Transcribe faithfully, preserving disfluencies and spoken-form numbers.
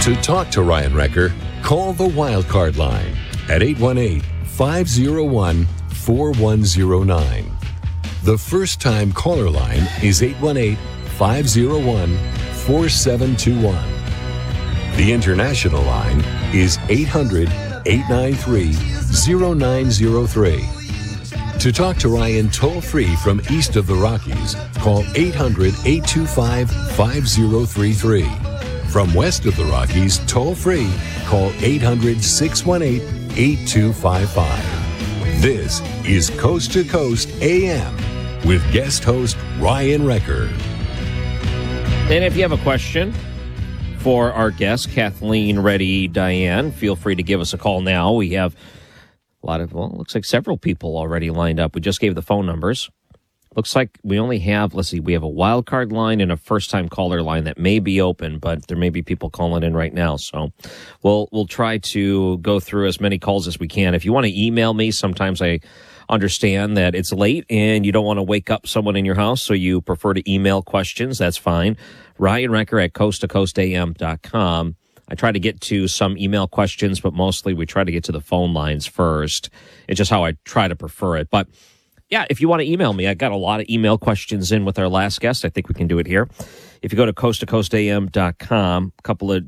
To talk to Ryan Wrecker, call the Wildcard line at eight one eight, five oh one, four one oh nine. The first-time caller line is eight one eight, five oh one, four seven two one. The international line is eight hundred, eight nine three, oh nine oh three. To talk to Ryan toll-free from east of the Rockies, call eight hundred, eight two five, five oh three three. From west of the Rockies, toll-free, call eight hundred, six one eight, eight two five five. This is Coast to Coast A M with guest host Ryan Wrecker. And if you have a question for our guest, Kathleen Reddy Diane, feel free to give us a call now. We have a lot of, well, it looks like several people already lined up. We just gave the phone numbers. Looks like we only have, let's see, we have a wild card line and a first-time caller line that may be open, but there may be people calling in right now. So we'll we'll try to go through as many calls as we can. If you want to email me, sometimes I understand that it's late and you don't want to wake up someone in your house, so you prefer to email questions. That's fine. Ryan Wrecker at coast to coast a m dot com. I try to get to some email questions, but mostly we try to get to the phone lines first. It's just how I try to prefer it. But yeah, if you want to email me, I got a lot of email questions in with our last guest. I think we can do it here. If you go to coast to coast a m dot com, a couple of